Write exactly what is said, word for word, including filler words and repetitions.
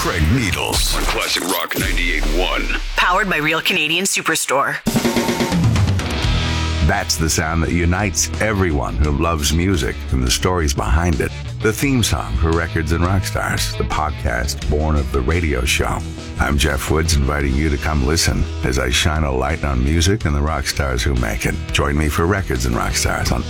Craig Needles on Classic Rock ninety-eight point one. Powered by Real Canadian Superstore. That's the sound that unites everyone who loves music and the stories behind it. The theme song for Records and Rockstars, the podcast born of the radio show. I'm Jeff Woods, inviting you to come listen as I shine a light on music and the rock stars who make it. Join me for Records and Rockstars on